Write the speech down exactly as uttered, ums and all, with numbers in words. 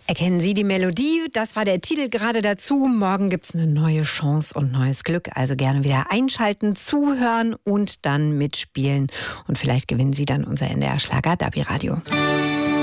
Erkennen Sie die Melodie? Das war der Titel gerade dazu. Morgen gibt's eine neue Chance und neues Glück. Also gerne wieder einschalten, zuhören und dann mitspielen. Und vielleicht gewinnen Sie dann unser N D R Schlager Dabi Radio.